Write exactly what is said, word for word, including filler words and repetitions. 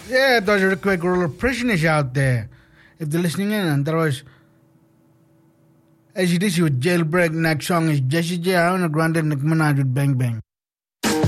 Yeah, that was a quick little pressionish out there. If they're listening in, and there was A C D C with Jailbreak. Next song is Jesse J. Ariana Grande and Nicki Minaj with Bang Bang.